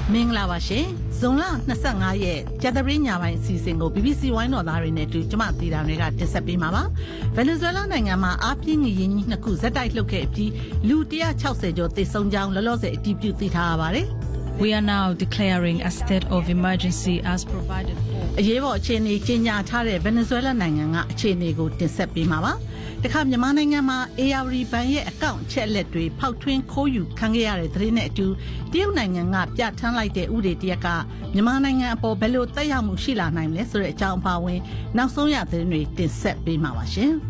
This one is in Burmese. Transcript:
မင်္ဂလာပါရှင်ဇွန်လ25ရက်ကြာသပတေးညပိုင်းအစီအစဉ်ကို BBC ဝိုင်းတော်သားတွေနဲ့အတူကျမတီတာတွေကတင်ဆက်ပေးမှာပါဗင်နီဇွဲလားနိုင်ငံမှာအားပြင်းငရင်ကြီးနှစ်ခုဇက်တိုက်လှုပ်ခဲ့ပြီးလူ160ကျော်သေဆုံးကြောင်းလောလောဆယ်အတည်ပြုသိထားရပါတယ် We are now declaring a state of emergency as provided for. အရေးပေါ်အခြေအနေကြီးညာထားတဲ့ဗင်နီဇွဲလားနိုင်ငံကအခြေအနေကိုတင်ဆက်ပေးမှာပါတခါမြန်မာနိုင်ငံမှာ ARD ဘဏ်ရဲ့အကောင့်ချက်လက်တွေဖောက်ထွင်းခိုးယူခံခဲ့ရတဲ့သတင်းနဲ့အတူတရုတ်နိုင်ငံကပြဋ္ဌာန်းလိုက်တဲ့ဥပဒေတရက်ကမြန်မာနိုင်ငံအပေါ်ဘယ်လိုသက်ရောက်မှုရှိလာနိုင်လဲဆိုတဲ့အကြောင်းအပါအဝင်နောက်ဆုံးရသတင်းတွေတင်ဆက်ပေးမှာပါရှင်။